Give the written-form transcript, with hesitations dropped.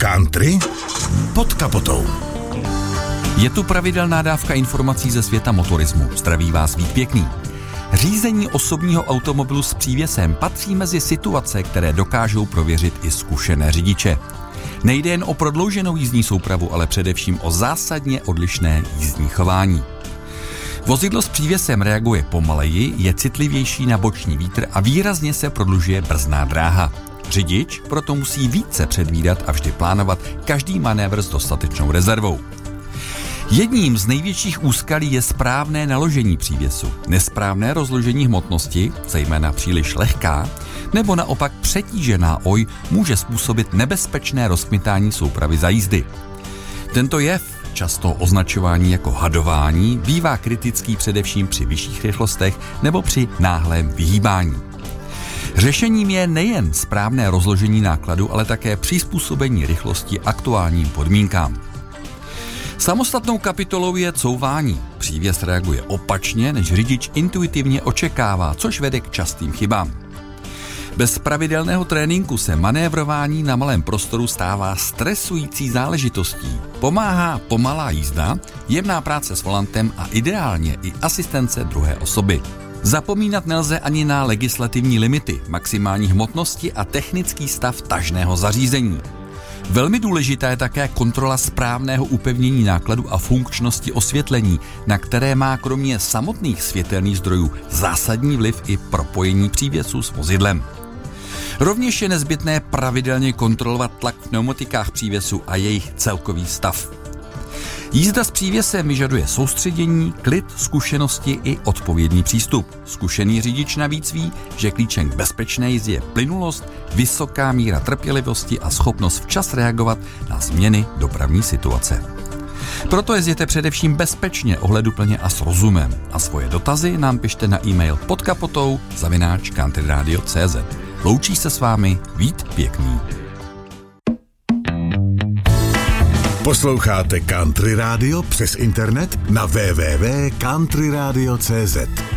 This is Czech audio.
Country pod kapotou. Je tu pravidelná dávka informací ze světa motorismu. Zdraví vás Vít Pěkný. Řízení osobního automobilu s přívěsem patří mezi situace, které dokážou prověřit i zkušené řidiče. Nejde jen o prodlouženou jízdní soupravu, ale především o zásadně odlišné jízdní chování. Vozidlo s přívěsem reaguje pomaleji, je citlivější na boční vítr a výrazně se prodlužuje brzdná dráha. Řidič proto musí více předvídat a vždy plánovat každý manévr s dostatečnou rezervou. Jedním z největších úskalí je správné naložení přívěsu. Nesprávné rozložení hmotnosti, zejména příliš lehká, nebo naopak přetížená oj může způsobit nebezpečné rozkmitání soupravy za jízdy. Tento jev, často označování jako hadování, bývá kritický především při vyšších rychlostech nebo při náhlém vyhýbání. Řešením je nejen správné rozložení nákladu, ale také přizpůsobení rychlosti aktuálním podmínkám. Samostatnou kapitolou je couvání. Přívěs reaguje opačně, než řidič intuitivně očekává, což vede k častým chybám. Bez pravidelného tréninku se manévrování na malém prostoru stává stresující záležitostí. Pomáhá pomalá jízda, jemná práce s volantem a ideálně i asistence druhé osoby. Zapomínat nelze ani na legislativní limity, maximální hmotnosti a technický stav tažného zařízení. Velmi důležitá je také kontrola správného upevnění nákladu a funkčnosti osvětlení, na které má kromě samotných světelných zdrojů zásadní vliv i propojení přívěsu s vozidlem. Rovněž je nezbytné pravidelně kontrolovat tlak v pneumatikách přívěsu a jejich celkový stav. Jízda s přívěsem vyžaduje soustředění, klid, zkušenosti i odpovědný přístup. Zkušený řidič navíc ví, že klíčem k bezpečné jízdě je plynulost, vysoká míra trpělivosti a schopnost včas reagovat na změny dopravní situace. Proto jezděte především bezpečně, ohleduplně a s rozumem. A svoje dotazy nám pište na e-mail podkapotou@countryradio.cz. Loučí se s vámi Vít Pěkný. Posloucháte Country Radio přes internet na www.countryradio.cz.